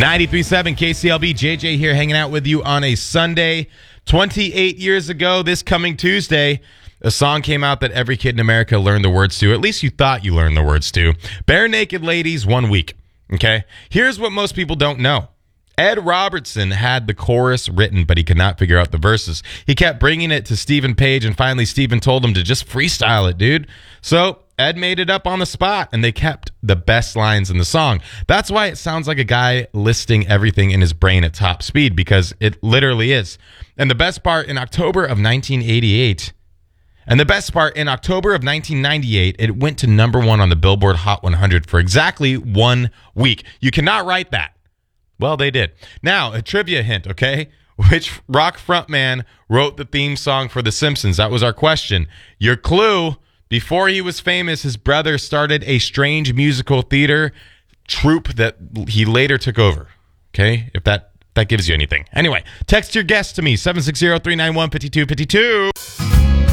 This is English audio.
93.7 KCLB, JJ here hanging out with you on a Sunday. 28 years ago, this coming Tuesday, a song came out that every kid in America learned the words to. At least you thought you learned the words to. Bare Naked Ladies, 1 week. Okay? Here's what most people don't know. Ed Robertson had the chorus written, but he could not figure out the verses. He kept bringing it to Stephen Page, and finally Stephen told him to just freestyle it, dude. So Ed made it up on the spot, and they kept the best lines in the song. That's why it sounds like a guy listing everything in his brain at top speed, because it literally is. And the best part, in October of 1998, and the best part, in October of 1998, it went to number 1 on the Billboard Hot 100 for exactly 1 week. You cannot write that. Well, they did. Now, a trivia hint, okay? Which rock frontman wrote the theme song for The Simpsons? That was our question. Your clue, before he was famous, his brother started a strange musical theater troupe that he later took over. Okay? If that gives you anything. Anyway, text your guess to me, 760-391-5252.